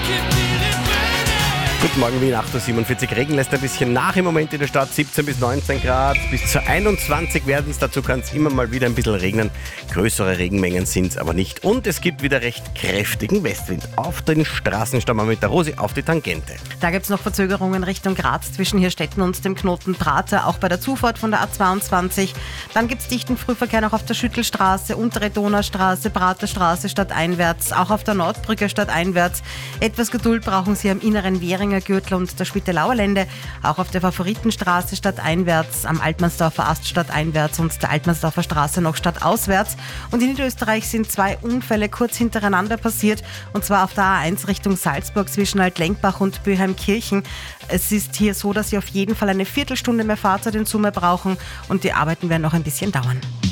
Guten Morgen, Wien, 8.47 Uhr. Regen lässt ein bisschen nach im Moment in der Stadt. 17 bis 19 Grad. Bis zu 21 werden es. Dazu kann es immer mal wieder ein bisschen regnen. Größere Regenmengen sind es aber nicht. Und es gibt wieder recht kräftigen Westwind. Auf den Straßen schauen wir mit der Rosi auf die Tangente. Da gibt es noch Verzögerungen Richtung Graz zwischen Hirstetten und dem Knoten Prater, auch bei der Zufahrt von der A22. Dann gibt es dichten Frühverkehr noch auf der Schüttelstraße, Untere Donaustraße, Praterstraße stadteinwärts, auch auf der Nordbrücke stadteinwärts. Etwas Geduld brauchen Sie am inneren Währinger Gürtel und der Spittelauer Lände, auch auf der Favoritenstraße stadteinwärts, am Altmannsdorfer Ast stadteinwärts und der Altmannsdorfer Straße noch stadtauswärts. Und in Niederösterreich sind 2 Unfälle kurz hintereinander passiert, und zwar auf der A1 Richtung Salzburg zwischen Altlenkbach und Böheimkirchen. Es ist hier so, dass Sie auf jeden Fall eine Viertelstunde mehr Fahrzeit in Summe brauchen und die Arbeiten werden noch ein bisschen dauern.